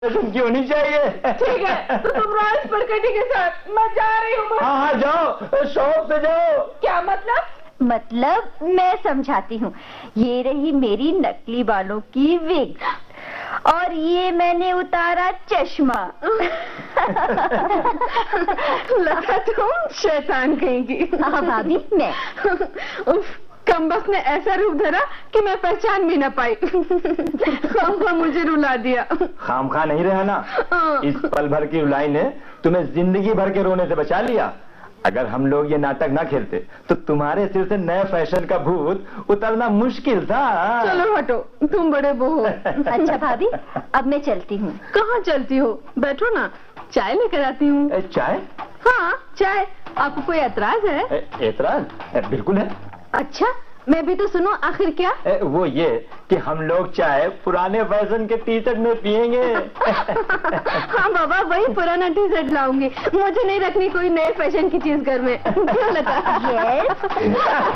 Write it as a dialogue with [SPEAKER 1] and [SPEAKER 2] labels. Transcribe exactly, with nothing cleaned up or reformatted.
[SPEAKER 1] की होनी चाहिए।
[SPEAKER 2] ठीक है, तो तुम रॉयल स्पर्केटी के साथ, मैं जा रही हूँ।
[SPEAKER 1] हाँ हाँ जाओ, शौक से जाओ।
[SPEAKER 2] क्या मतलब?
[SPEAKER 3] मतलब मैं समझाती हूँ। ये रही मेरी नकली बालों की विग और ये मैंने उतारा चश्मा।
[SPEAKER 2] लगा तुम शैतान कहेंगी।
[SPEAKER 3] हाँ भाभी, मैं
[SPEAKER 2] उफ, कमबख्त ने ऐसा रूप धरा कि मैं पहचान भी न पाई। खामखा मुझे रुला दिया।
[SPEAKER 1] खामखा नहीं रहा ना, इस पल भर की रुलाई ने तुम्हें जिंदगी भर के रोने से बचा लिया। अगर हम लोग ये नाटक ना खेलते तो तुम्हारे सिर से नए फैशन का भूत उतरना मुश्किल था।
[SPEAKER 2] चलो हटो, तुम बड़े वो हो।
[SPEAKER 3] अच्छा भाभी, अब मैं चलती हूँ।
[SPEAKER 2] कहाँ चलती हो? बैठो ना, चाय लेकर आती हूँ।
[SPEAKER 1] ए, चाय?
[SPEAKER 2] हाँ चाय। आपको कोई एतराज है?
[SPEAKER 1] ए, एतराज? बिल्कुल है।
[SPEAKER 2] अच्छा, मैं भी तो सुनो, आखिर क्या?
[SPEAKER 1] ए, वो ये कि हम लोग चाय पुराने फैशन के टी शर्ट में पियेंगे।
[SPEAKER 2] हाँ बाबा, वही पुराना टी शर्ट लाऊंगी। मुझे नहीं रखनी कोई नए फैशन की चीज घर में। क्यों लता?
[SPEAKER 3] यस।